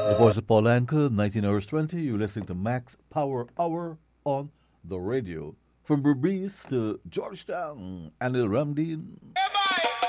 The voice of Paul Anka, 19 hours 20. You're listening to Max Power Hour on the radio. From Berbice to Georgetown, Anil Ramdeen.